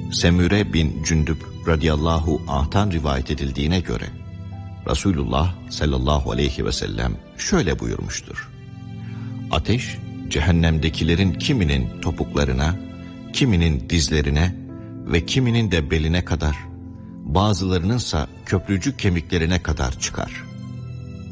Semüre bin Cündüb radıyallahu anh'tan rivayet edildiğine göre Resulullah sallallahu aleyhi ve sellem şöyle buyurmuştur: Ateş cehennemdekilerin kiminin topuklarına, kiminin dizlerine ve kiminin de beline kadar, bazılarınınsa köprücük kemiklerine kadar çıkar.